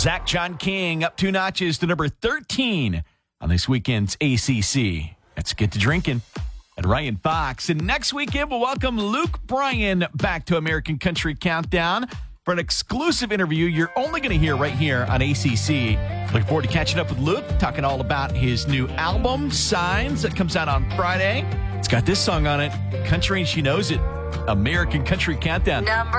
Zach John King up 2 notches to number 13 on this weekend's ACC. Let's get to drinking. And Ryan Fox. And next weekend, we'll welcome Luke Bryan back to American Country Countdown for an exclusive interview you're only going to hear right here on ACC. Looking forward to catching up with Luke, talking all about his new album, Signs, that comes out on Friday. It's got this song on it, Country and She Knows It, American Country Countdown. Number